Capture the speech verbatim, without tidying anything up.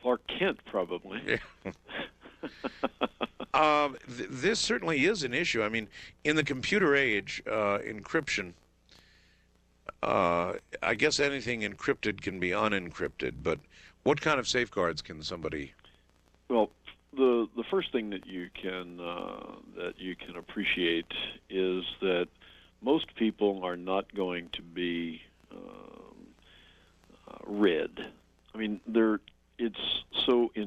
Clark Kent, probably. Yeah. Um, th- this certainly is an issue. I mean, in the computer age, uh, encryption, uh, I guess anything encrypted can be unencrypted, but what kind of safeguards can somebody? Well, the the first thing that you can uh, that you can appreciate is that most people are not going to be um, uh, read. I mean, they're it's so